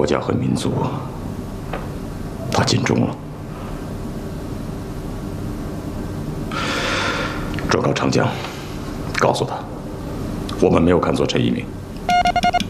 国家和民族，他尽忠了。转告长江，告诉他，我们没有看作陈一鸣。